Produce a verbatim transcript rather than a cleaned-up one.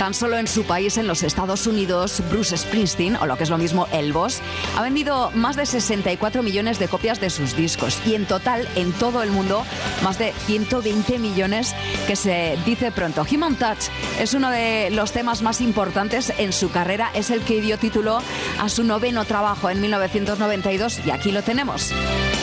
Tan solo en su país, en los Estados Unidos, Bruce Springsteen, o lo que es lo mismo, el Boss, ha vendido más de sesenta y cuatro millones de copias de sus discos y en total, en todo el mundo, más de ciento veinte millones, que se dice pronto. Human Touch es uno de los temas más importantes en su carrera, es el que dio título a su noveno trabajo en mil novecientos noventa y dos y aquí lo tenemos.